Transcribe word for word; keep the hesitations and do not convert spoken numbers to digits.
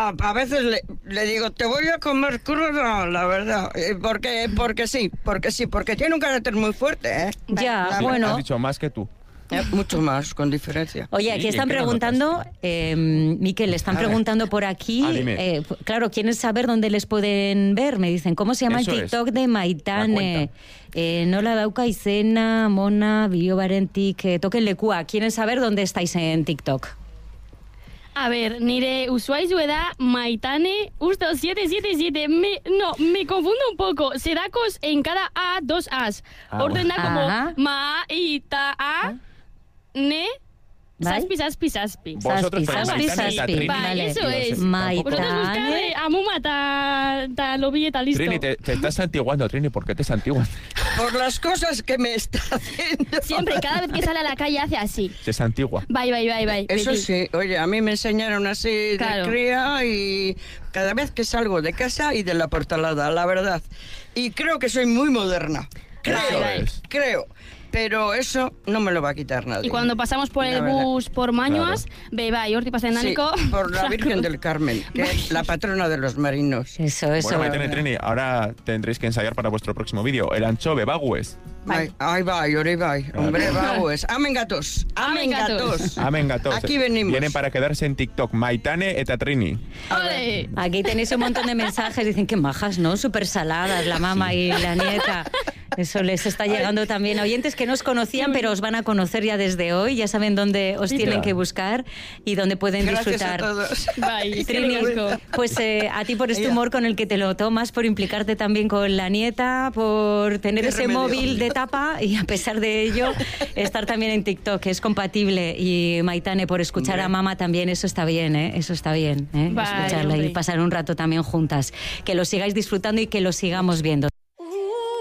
a, a veces le, le digo, te voy a comer crudo, la verdad. Porque, porque sí, porque sí, porque tiene un carácter muy fuerte, ¿eh? Ya, La bueno. Has dicho más que tú. Eh, mucho más, con diferencia. Oye, aquí Sí, están ¿en qué lo preguntando, eh, Miquel, le están A ver. preguntando por aquí, Ah, dime. eh, claro, quieren saber dónde les pueden ver, me dicen, ¿cómo se llama Eso el es. TikTok de La Maitane? cuenta. Eh, Nola dauka izena, mona, biobarentik, eh, toquenle kua. ¿Quieren saber dónde estáis en TikTok? A ver, nire usuario da Maitane Usto siete siete siete. Me, no, me confundo un poco. Sedacos en cada A, dos As. Ah, Orden da bueno. como Ajá. Ma, Ita, A, Ne, ¿Vale? Saspi, Saspi, Saspi. Vosotros Saspi, ponéis saspi, Maitane, saspi. Trini. Vale, eso Yo sé, es. tampoco- Vosotros Maitane. buscad a Muma, ta, ta lobby, ta listo. Trini, te, te estás santiguando, Trini. ¿Por qué te santiguas? Por las cosas que me está haciendo. Siempre, cada vez que sale a la calle hace así. Se santigua. Bye, bye, bye, bye. Eso Betty. sí, oye, a mí me enseñaron así Claro. de cría y cada vez que salgo de casa y de la portalada, la verdad. Y creo que soy muy moderna. Creo, Eso es. creo. Pero eso no me lo va a quitar nadie. Y cuando pasamos por La el verdad. bus por Mañuas, ve, va, y horti pasa en Sí, Nánico. por la Virgen del Carmen, que es la patrona de los marinos. Eso, eso. Bueno, Maitane, Trini, ahora tendréis que ensayar para vuestro próximo vídeo. El anchove, bagues. Ay, ay, va, ahí va, hombre, va, pues. Amen gatos, amen Amen gatos. gatos. Amen, gatos. Aquí venimos. Vienen para quedarse en TikTok. Maitane eta Trini. ¡Ole! Aquí tenéis un montón de mensajes, dicen que majas, ¿no? Súper saladas, la mamá y la nieta. Eso les está llegando también a oyentes que no os conocían, pero os van a conocer ya desde hoy, ya saben dónde os Mira. tienen que buscar y dónde pueden Gracias disfrutar. a todos. Bye. Trini, pues eh, a ti por este Ella. humor con el que te lo tomas, por implicarte también con la nieta, por tener Qué ese remedio. móvil de tapa y a pesar de ello estar también en TikTok, que es compatible. Y Maitane, por escuchar Hombre. a mamá también, eso está bien, ¿eh? Eso está bien, ¿eh? Vale, Escucharla y hombre. pasar un rato también juntas. Que lo sigáis disfrutando y que lo sigamos viendo.